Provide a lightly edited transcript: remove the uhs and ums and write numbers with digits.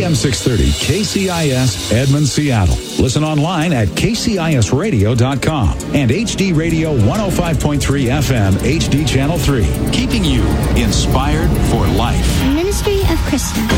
AM 630 KCIS Edmond, Seattle. Listen online at kcisradio.com and HD Radio 105.3 FM HD Channel 3. Keeping you inspired for life. Ministry of Christian.